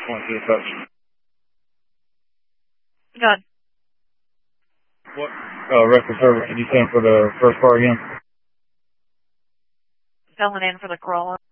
Want to touch. Good. What record service did you send for the first car again? Filling in for the Corolla.